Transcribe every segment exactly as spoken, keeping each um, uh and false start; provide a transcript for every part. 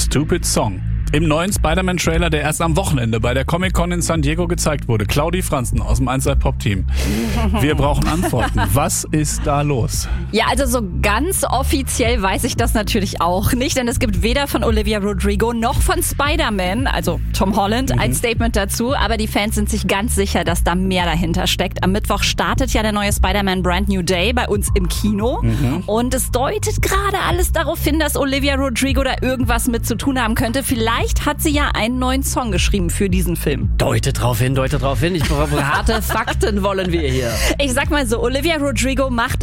Stupid Song. Im neuen Spider-Man-Trailer, der erst am Wochenende bei der Comic-Con in San Diego gezeigt wurde. Claudi Franzen aus dem Einside-Pop-Team. Wir brauchen Antworten. Was ist da los? Ja, also so ganz offiziell weiß ich das natürlich auch nicht, denn es gibt weder von Olivia Rodrigo noch von Spider-Man, also Tom Holland, mhm. ein Statement dazu. Aber die Fans sind sich ganz sicher, dass da mehr dahinter steckt. Am Mittwoch startet ja der neue Spider-Man Brand New Day bei uns im Kino. Mhm. Und es deutet gerade alles darauf hin, dass Olivia Rodrigo da irgendwas mit zu tun haben könnte. Vielleicht Vielleicht hat sie ja einen neuen Song geschrieben für diesen Film. Deutet drauf hin, deutet drauf hin. Ich brauche harte Fakten wollen wir hier. Ich sag mal so, Olivia Rodrigo macht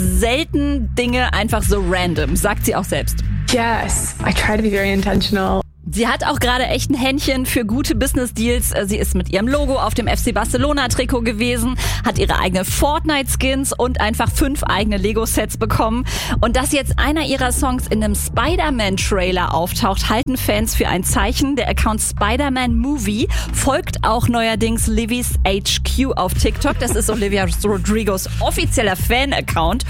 selten Dinge einfach so random, sagt sie auch selbst. Yes, I try to be very intentional. Sie hat auch gerade echt ein Händchen für gute Business-Deals. Sie ist mit ihrem Logo auf dem F C Barcelona-Trikot gewesen, hat ihre eigenen Fortnite-Skins und einfach fünf eigene Lego-Sets bekommen. Und dass jetzt einer ihrer Songs in einem Spider-Man-Trailer auftaucht, halten Fans für ein Zeichen. Der Account Spider-Man Movie folgt auch neuerdings Livy's H Q auf TikTok. Das ist Olivia Rodrigos offizieller Fan-Account.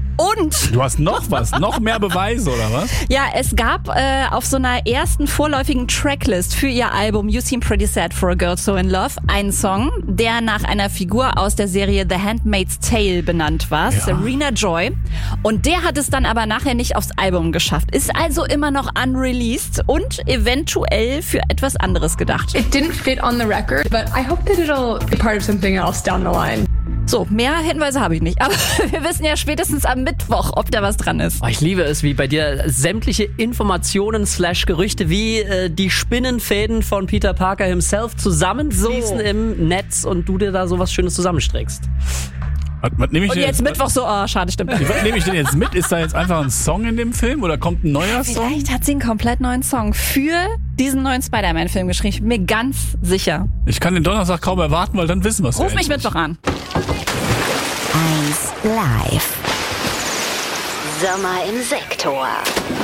Und du hast noch was, noch mehr Beweise, oder was? Ja, es gab äh, auf so einer ersten vorläufigen Tracklist für ihr Album You Seem Pretty Sad for a Girl So in Love einen Song, der nach einer Figur aus der Serie The Handmaid's Tale benannt war, ja. Serena Joy. Und der hat es dann aber nachher nicht aufs Album geschafft. Ist also immer noch unreleased und eventuell für etwas anderes gedacht. It didn't fit on the record, but I hope that it'll be part of something else down the line. So, mehr Hinweise habe ich nicht. Aber wir wissen ja spätestens am Mittwoch, ob da was dran ist. Oh, ich liebe es, wie bei dir sämtliche Informationen slash Gerüchte wie äh, die Spinnenfäden von Peter Parker himself zusammenfließen so im Netz und du dir da so was Schönes zusammenstrickst. Was, was nehme ich und denn jetzt, jetzt Mittwoch so, oh, schade, stimmt. Was nehme ich denn jetzt mit? Ist da jetzt einfach ein Song in dem Film oder kommt ein neuer Song? Vielleicht hat sie einen komplett neuen Song für diesen neuen Spider-Man-Film geschrieben. Ich bin mir ganz sicher. Ich kann den Donnerstag kaum erwarten, weil dann wissen wir es. Ruf mich Mittwoch an. eins Live. Sommer im Sektor.